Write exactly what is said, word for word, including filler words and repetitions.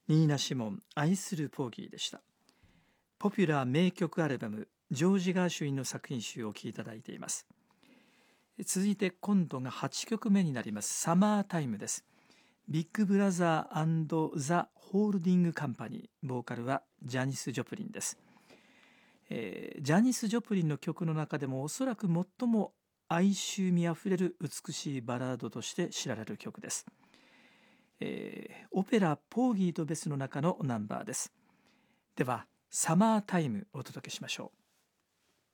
ニーナ・シモン愛するポーギーでした。ポピュラー名曲アルバムジョージ・ガーシュウィンの作品集をお聴きいただいています。続いて今度がはちきょくめになります。サマータイムです。ビッグブラザー&ザ・ホールディング・カンパニー、ボーカルはジャニス・ジョプリンです。えー、ジャニス・ジョプリンの曲の中でもおそらく最も哀愁味あふれる美しいバラードとして知られる曲です。えー、オペラポーギーとベスの中のナンバーです。ではサマータイムをお届けしましょう。